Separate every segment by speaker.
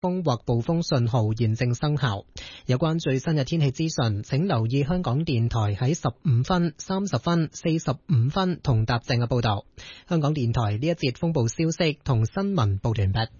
Speaker 1: 風或暴風信號現正生效。有關最新嘅天氣資訊，請留意香港電台喺15分、30分、45分同踏正嘅報道。香港電台呢一節風暴消息同新聞報完畢。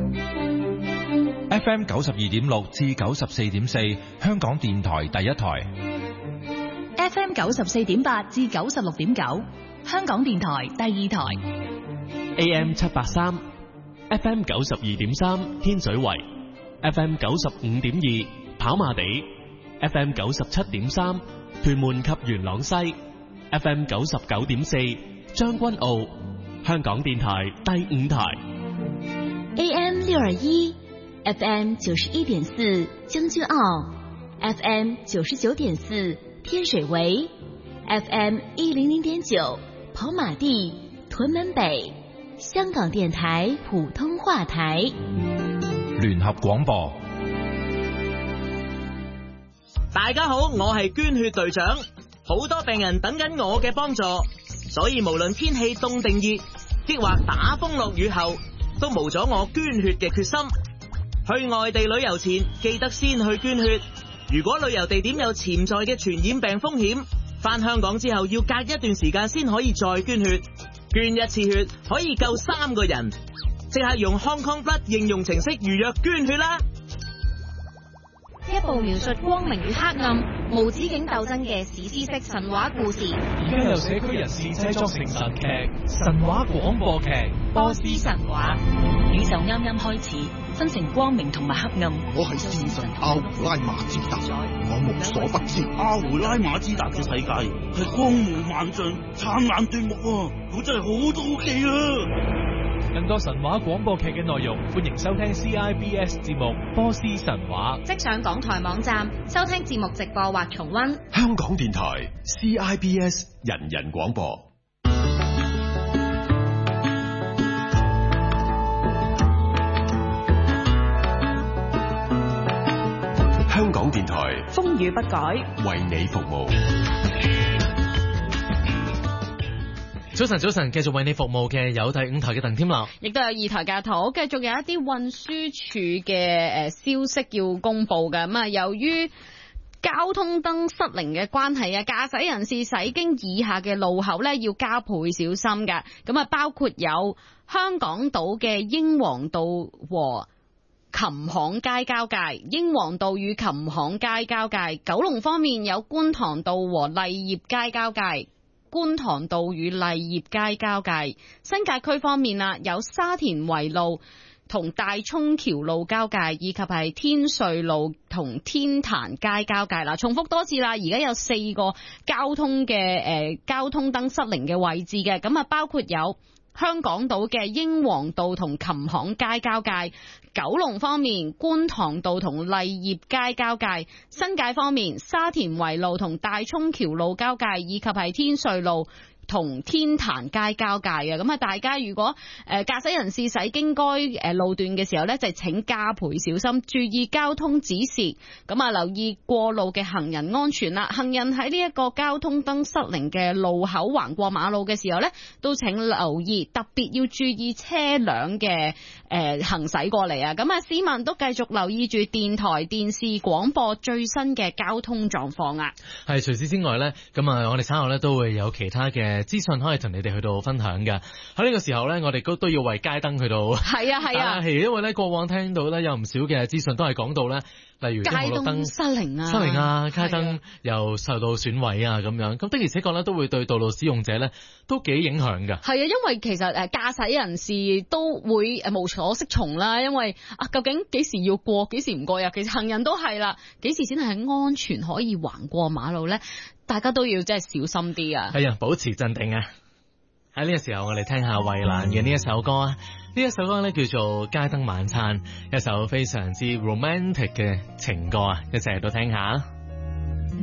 Speaker 2: FM 92.6至94.4，香港電台第一台。
Speaker 3: FM 94.8至96.9，香港電台第二台。
Speaker 4: AM 783。FM 92.3天水圍 ，FM 95.2跑馬地 ，FM 97.3屯門及元朗西 ，FM 99.4將軍澳，香港電台第五台
Speaker 3: AM 621 FM 91.4將軍澳 ，FM 99.4天水圍 ，FM 100.9跑馬地屯門北。香港電台普通話台
Speaker 2: 聯合廣播。
Speaker 5: 大家好，我係捐血隊長，好多病人等緊我嘅幫助，所以無論天氣凍定熱，抑或打風落雨後，都無咗我捐血嘅決心。去外地旅遊前，記得先去捐血。如果旅遊地點有潛在嘅傳染病風險，返香港之後要隔一段時間先可以再捐血。捐一次血可以救3個人，即刻用 Hong Kong Blood 應用程式預約捐血啦！
Speaker 6: 一部描述光明與黑暗、無止境鬥爭嘅史詩式神話故事。
Speaker 7: 而家由社區人士製作成神劇、神話廣播劇《波斯神話》。
Speaker 3: 宇宙啱啱開始，分成光明同埋黑暗。
Speaker 8: 我係戰神阿胡拉馬茲達，我無所不知。阿胡拉馬茲達嘅世界係光芒萬丈、燦爛奪目啊！我真係好好奇啊！
Speaker 7: 更多神話廣播劇嘅內容，歡迎收聽 CIBS 節目《波斯神話》。
Speaker 6: 即上港台網站收聽節目直播或重溫。
Speaker 9: 香港電台 CIBS 人人廣播。香港電台
Speaker 3: 風雨不改，
Speaker 9: 為你服務。
Speaker 10: 早晨，繼續為你服務嘅有第五台嘅鄧添樂，
Speaker 11: 亦都有二台嘅圖，繼續有一啲運輸署嘅消息要公布嘅。咁啊，由於交通燈失靈嘅關係啊，駕駛人士駛經以下嘅路口咧，要加倍小心嘅。咁啊，包括有香港島嘅英皇道和琴行街交界，英皇道與琴行街交界；九龍方面有觀塘道和勵業街交界，觀塘道與勵業街交界。新界區方面啊，有沙田圍路同大涌橋路交界，以及係天瑞路同天壇街交界啦。重複多次啦，而家有4個交通燈失靈嘅位置嘅，咁啊包括有香港島嘅英皇道同琴行街交界，九龍方面觀塘道同勵業街交界，新界方面沙田圍路同大涌橋路交界，以及係天瑞路同天壇街交界嘅。咁啊，大家如果駕駛人士駛經該路段嘅時候呢，就請加倍小心，注意交通指示。咁啊，留意過路嘅行人安全啦。行人喺呢一個交通燈失靈嘅路口橫過馬路嘅時候呢，都請留意，特別要注意車輛嘅行駛過嚟啊。咁啊，市民都繼續留意住電台、電視、廣播最新嘅交通狀況啊。
Speaker 10: 係，除此之外呢，咁啊，我哋稍後呢都會有其他嘅資訊可以同你哋去到分享嘅。喺呢個時候呢，我哋都要為街燈去到
Speaker 11: 係啊，
Speaker 10: 因為呢過往聽到呢有唔少嘅資訊都係講到呢，例如
Speaker 11: 街燈失靈
Speaker 10: 啊，街燈又受到損毀啊咁樣。咁的而且確呢都會對道路使用者呢都幾影響㗎。
Speaker 11: 係啊，因為其實駕駛人士都會無所適從啦，因為究竟幾時要過，幾時唔過呀？其實行人都係啦，幾時先係安全可以橫過馬路呢？大家都要真係小心啲啊！係
Speaker 10: 啊，保持鎮定啊！喺呢個時候，我哋聽下衛蘭嘅呢一首歌啊！呢一首歌呢叫做《街燈晚餐》，一首非常之 romantic 嘅情歌啊！一齊嚟到聽下。